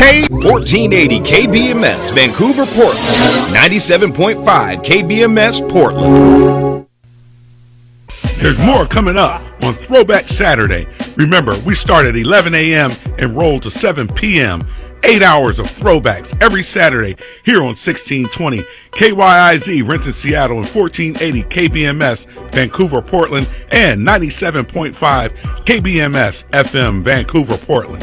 1480 KBMS, Vancouver, Portland. 97.5 KBMS, Portland. There's more coming up on Throwback Saturday. Remember, we start at 11 a.m. and roll to 7 p.m. 8 hours of throwbacks every Saturday here on 1620 KYIZ, Renton, Seattle, and 1480 KBMS, Vancouver, Portland, and 97.5 KBMS FM, Vancouver, Portland.